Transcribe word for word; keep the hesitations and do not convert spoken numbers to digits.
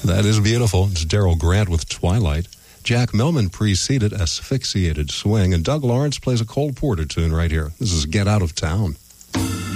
That is beautiful. It's Daryl Grant with Twilight. Jack Millman preceded Asphyxiated Swing, and Doug Lawrence plays a Cole Porter tune right here. This is Get Out of Town.